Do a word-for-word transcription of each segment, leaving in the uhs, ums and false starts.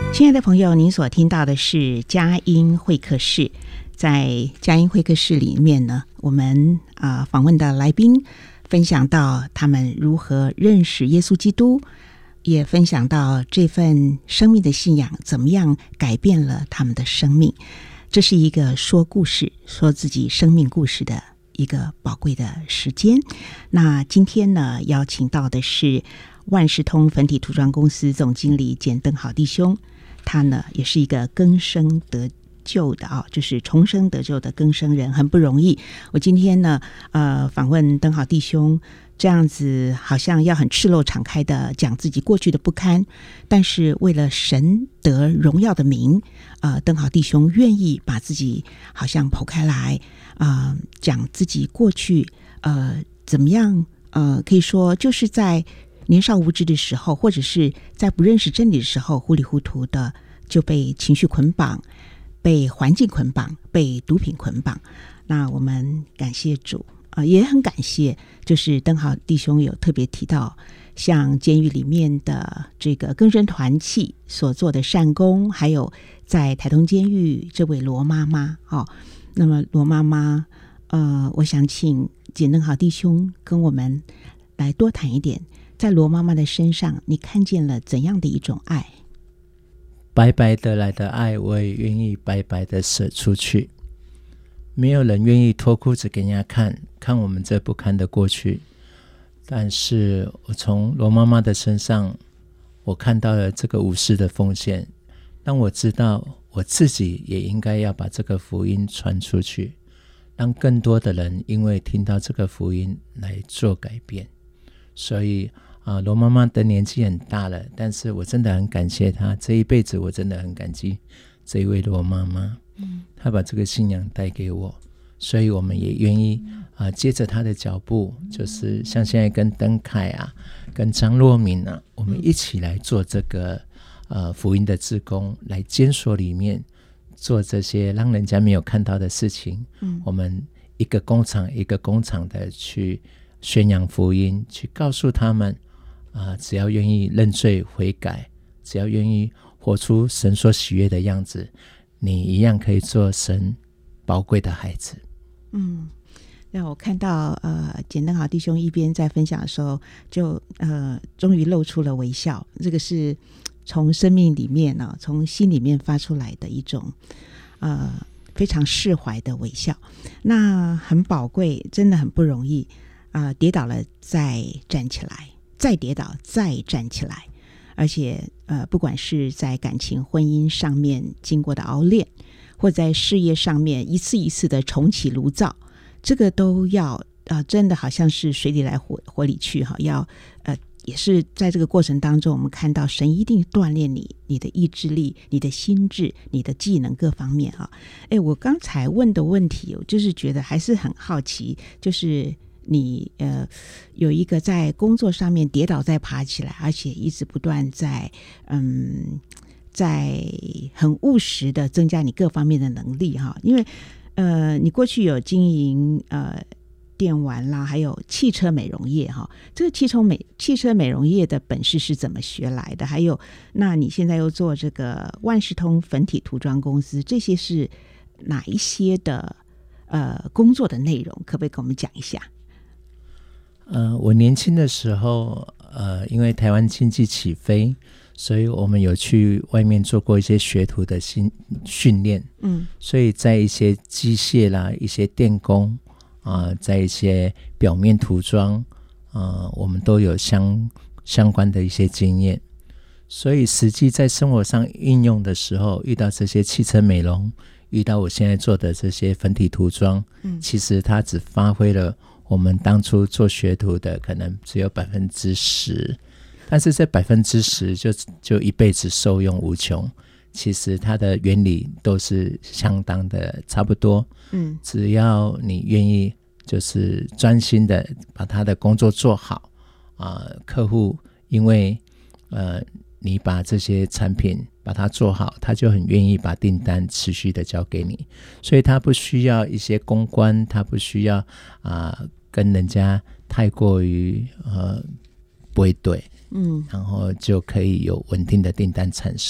亲爱的朋友，您所听到的是佳音会客室。在佳音会客室里面呢，我们啊、呃、访问的来宾分享到他们如何认识耶稣基督，也分享到这份生命的信仰怎么样改变了他们的生命。这是一个说故事、说自己生命故事的一个宝贵的时间。那今天呢，邀请到的是万事通粉体涂装公司总经理简登豪弟兄。他呢也是一个更生得救的啊、哦，就是重生得救的更生人，很不容易。我今天呢，呃，访问登豪弟兄，这样子好像要很赤裸敞开的讲自己过去的不堪，但是为了神得荣耀的名，呃，登豪弟兄愿意把自己好像剖开来啊、呃，讲自己过去呃怎么样呃，可以说就是在年少无知的时候，或者是在不认识真理的时候，糊里糊涂的就被情绪捆绑，被环境捆绑，被毒品捆绑。那我们感谢主，呃，也很感谢，就是登豪弟兄有特别提到，像监狱里面的这个更生团契所做的善功，还有在台东监狱这位罗妈妈哦。那么罗妈妈，呃，我想请简登豪弟兄跟我们来多谈一点。在罗妈妈的身上，你看见了怎样的一种爱？ 白白得来的爱，我也愿意白白的舍出去。没有人愿意脱裤子给人家看，看我们这不堪的过去。但是我从罗妈妈的身上，我看到了这个无私的奉献，让我知道我自己也应该要把这个福音传出去，让更多的人因为听到这个福音来做改变。所以啊，罗妈妈的年纪很大了，但是我真的很感谢她，这一辈子我真的很感激这一位罗妈妈，嗯，她把这个信仰带给我，所以我们也愿意啊，接着她的脚步，就是像现在跟登凯啊，跟张若明啊，我们一起来做这个呃福音的志工，来监所里面做这些让人家没有看到的事情，嗯，我们一个工厂一个工厂的去宣扬福音，去告诉他们啊、呃，只要愿意认罪悔改，只要愿意活出神所喜悦的样子，你一样可以做神宝贵的孩子。嗯， 让我看到呃，简登豪弟兄一边在分享的时候，就呃，终于露出了微笑。这个是从生命里面呢、哦，从心里面发出来的一种呃非常释怀的微笑。那很宝贵，真的很不容易。啊、呃，跌倒了再站起来，再跌倒再站起来，而且呃，不管是在感情婚姻上面经过的熬炼，或在事业上面一次一次的重启炉灶，这个都要啊、呃，真的好像是水里来火火里去哈，要呃，也是在这个过程当中，我们看到神一定锻炼你，你的意志力、你的心智、你的技能各方面哈。哎，我刚才问的问题，我就是觉得还是很好奇，就是。你呃有一个在工作上面跌倒再爬起来，而且一直不断在嗯在很务实的增加你各方面的能力哈，因为呃你过去有经营呃电玩啦，还有汽车美容业哈，这个汽车美汽车美容业的本事是怎么学来的？还有那你现在又做这个万事通粉体涂装公司，这些是哪一些的呃工作的内容？可不可以跟我们讲一下？ 呃，我年轻的时候，呃，因为台湾经济起飞，所以我们有去外面做过一些学徒的训训练，嗯，所以在一些机械啦、一些电工啊、呃，在一些表面涂装啊、呃，我们都有相相关的一些经验，所以实际在生活上应用的时候，遇到这些汽车美容，遇到我现在做的这些粉体涂装，嗯，其实它只发挥了我们当初做学徒的可能只有百分之十，但是这百分之十就就一辈子受用无穷。其实它的原理都是相当的差不多，嗯，只要你愿意就是专心的把他的工作做好啊、呃，客户因为呃你把这些产品把它做好，他就很愿意把订单持续的交给你，所以他不需要一些公关，他不需要啊、呃、跟人家太过于呃不会对，嗯，然后就可以有稳定的订单产生。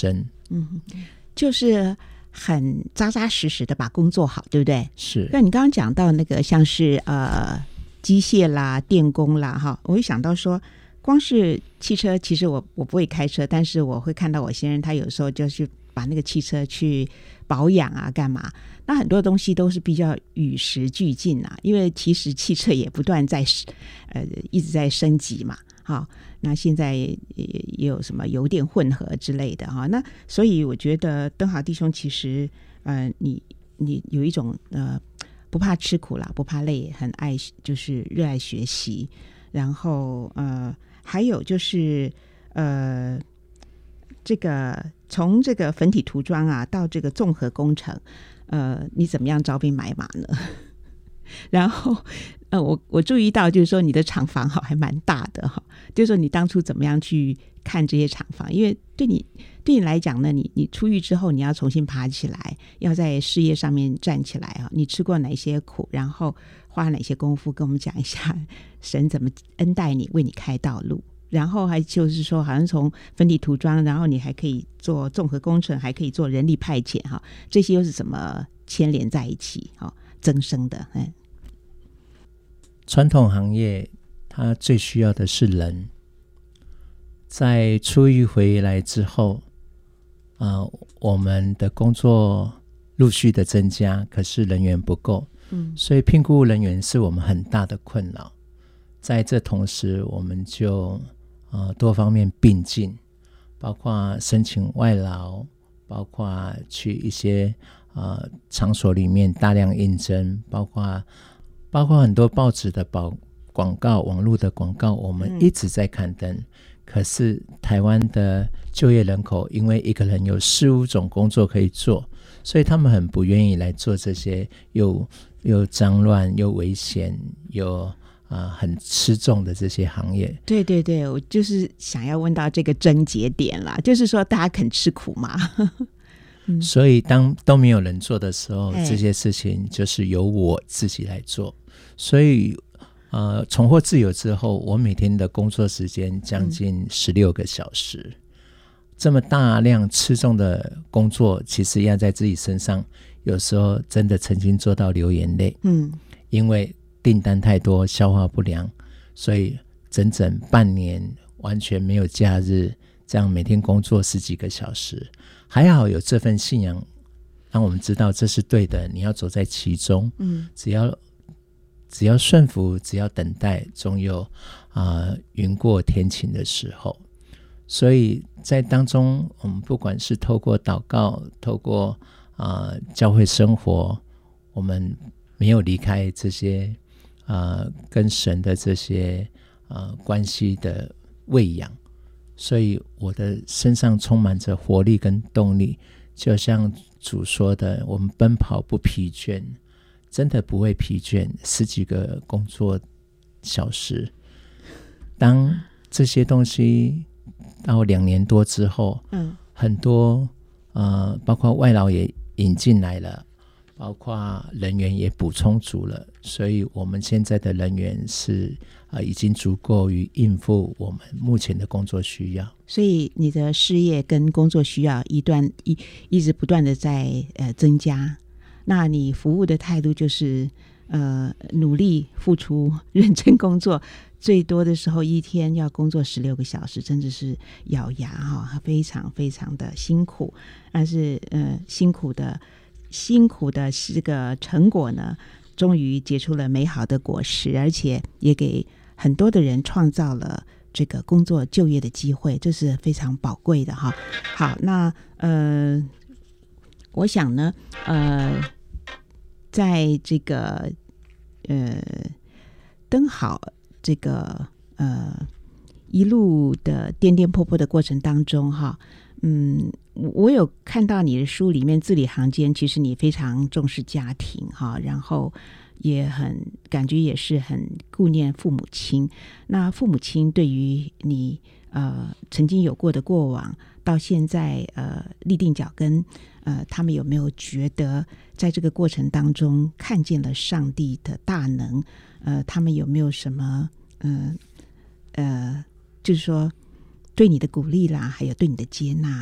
嗯，就是很扎扎实实的把工作好，对不对？ 是。 那你刚刚讲到那个像是呃机械啦、电工啦，哈，我会想到说，光是汽车，其实我我不会开车，但是我会看到我先生他有时候就是把那个汽车去保养啊，干嘛？那很多东西都是比较与时俱进啊，因为其实汽车也不断在呃一直在升级嘛，好，那现在也也有什么油电混合之类的哈，那所以我觉得登豪弟兄其实呃你你有一种呃不怕吃苦啦，不怕累，很爱就是热爱学习，然后呃还有就是呃这个从这个粉体涂装啊到这个综合工程，呃你怎么样招兵买马呢？然后呃我我注意到就是说你的厂房好还蛮大的哈，就是说你当初怎么样去看这些厂房，因为对你对你来讲呢，你你出狱之后你要重新爬起来，要在事业上面站起来啊，你吃过哪些苦，然后花哪些功夫，跟我们讲一下神怎么恩待你，为你开道路。然后还就是说好像从粉体涂装，然后你还可以做综合工程，还可以做人力派遣哈，这些又是怎么牵连在一起哈增生的？嗯， 传统行业它最需要的是人，在出狱回来之后，呃，我们的工作陆续的增加，可是人员不够，嗯，所以聘雇人员是我们很大的困扰。在这同时，我们就呃多方面并进，包括申请外劳，包括去一些呃场所里面大量应征，包括包括很多报纸的报广告、网络的广告，我们一直在刊登。嗯，可是台湾的就业人口，因为一个人有四五种工作可以做，所以他们很不愿意来做这些又又脏乱又危险又呃、很吃重的这些行业。 对对对，我就是想要问到这个症结点啦，就是说大家肯吃苦嘛。 嗯，所以当都没有人做的时候，这些事情就是由我自己来做。所以呃，重获自由之后，我每天的工作时间将近十六个小时，嗯，这么大量吃重的工作，其实压在自己身上，有时候真的曾经做到流眼泪。嗯，因为订单太多，消化不良，所以整整半年完全没有假日，这样每天工作十几个小时。还好有这份信仰，让我们知道这是对的，你要走在其中。嗯，只要只要顺服，只要等待，总有呃云过天晴的时候。所以在当中，我们不管是透过祷告，透过呃教会生活，我们没有离开这些呃跟神的这些呃关系的喂养，所以我的身上充满着活力跟动力，就像主说的，我们奔跑不疲倦，真的不会疲倦，十几个工作小时。当这些东西到两年多之后，嗯，很多呃，包括外劳也引进来了，包括人员也补充足了，所以我们现在的人员是、呃、已经足够于应付我们目前的工作需要。 所以你的事业跟工作需要一段 一, 一直不断的在、呃、增加，那你服务的态度就是呃努力付出，认真工作，最多的时候一天要工作十六个小时，真的是咬牙哈，非常非常的辛苦。但是呃辛苦的辛苦的这个成果呢，终于结出了美好的果实，而且也给很多的人创造了这个工作就业的机会，这是非常宝贵的哈。好，那呃我想呢呃在这个呃登好这个呃一路的颠颠簸簸的过程当中哈，嗯，我有看到你的书里面字里行间，其实你非常重视家庭哈，然后也很感觉也是很顾念父母亲。那父母亲对于你呃曾经有过的过往，到现在呃立定脚跟，呃他们有没有觉得在这个过程当中看见了上帝的大能？呃，他们有没有什么呃呃，就是说对你的鼓励啦，还有对你的接纳，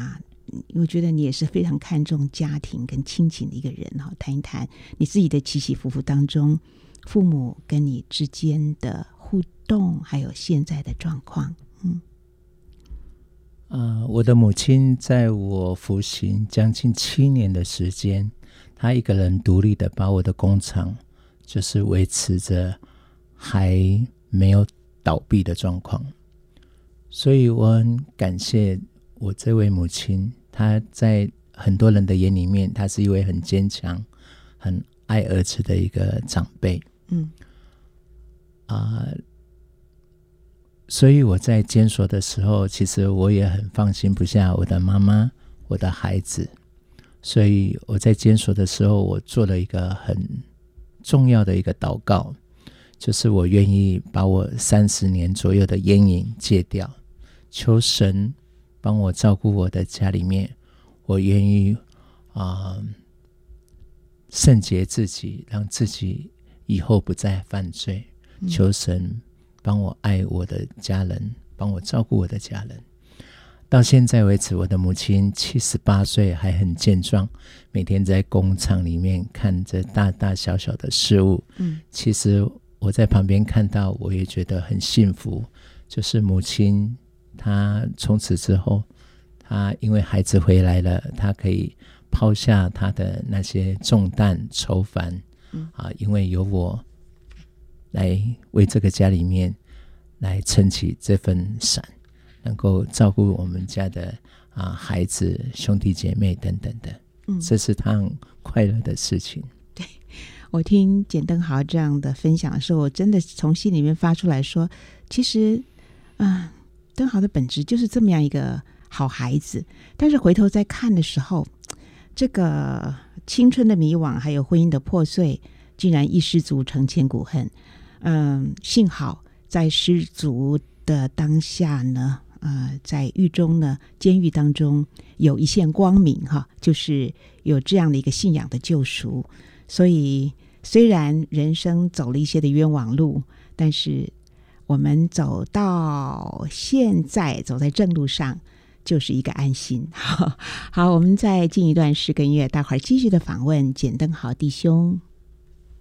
我觉得你也是非常看重家庭跟亲情的一个人哈，谈一谈你自己的起起伏伏当中，父母跟你之间的互动，还有现在的状况。嗯， 呃，我的母亲在我服刑将近七年的时间，她一个人独立的把我的工厂就是维持着还没有倒闭的状况，所以我很感谢我这位母亲，她在很多人的眼里面，她是一位很坚强、很爱儿子的一个长辈。 嗯， 啊、呃，所以我在监所的时候，其实我也很放心不下我的妈妈、我的孩子，所以我在监所的时候，我做了一个很重要的一个祷告，就是我愿意把我三十年左右的烟瘾戒掉，求神帮我照顾我的家里面，我愿意啊、呃、圣洁自己，让自己以后不再犯罪，求神帮我爱我的家人，帮我照顾我的家人。到现在为止，我的母亲七十八岁还很健壮，每天在工厂里面看着大大小小的事物。嗯，其实我在旁边看到，我也觉得很幸福。就是母亲，她从此之后，她因为孩子回来了，她可以抛下她的那些重担愁烦。嗯啊，因为有我来为这个家里面来撑起这份伞，能够照顾我们家的啊孩子、兄弟姐妹等等的，嗯，这是他很快乐的事情。 对，我听简登豪这样的分享的时候，我真的从心里面发出来说，其实，嗯、呃，登豪的本质就是这么样一个好孩子。但是回头再看的时候，这个青春的迷惘，还有婚姻的破碎，竟然一失足成千古恨。嗯，幸好在失足的当下呢，呃，在狱中呢，监狱当中有一线光明哈，就是有这样的一个信仰的救赎。所以虽然人生走了一些的冤枉路，但是我们走到现在，走在正路上，就是一个安心。好，好，我们再进一段诗歌音乐，待会儿继续的访问简登豪弟兄。